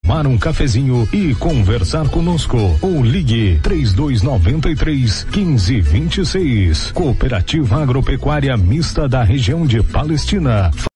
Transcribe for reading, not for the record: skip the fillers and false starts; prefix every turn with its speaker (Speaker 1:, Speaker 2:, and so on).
Speaker 1: tomar um cafezinho e conversar conosco. Ou ligue 3293-1526. Cooperativa Agropecuária Mista da região de Palestina.